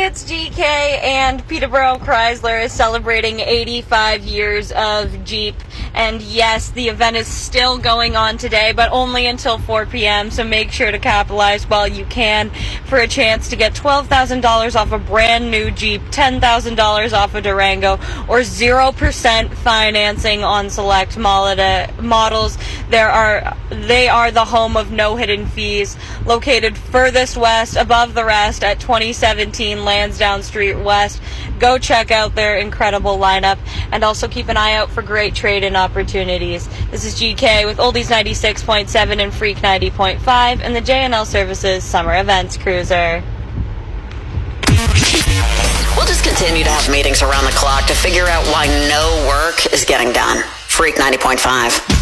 it's GK, and Peterborough Chrysler is celebrating 85 years of Jeep. And yes, the event is still going on today, but only until 4 p.m., so make sure to capitalize while you can for a chance to get $12,000 off a brand new Jeep, $10,000 off a Durango, or 0% financing on select models. They are the home of no hidden fees, located furthest west above the rest at 2017 Lansdowne Street West. Go check out their incredible lineup, and also keep an eye out for great trade-in opportunities. This is GK with Oldies 96.7 and Freak 90.5 and the J&L Services Summer Events Cruiser. We'll just continue to have meetings around the clock to figure out why no work is getting done. Freak 90.5.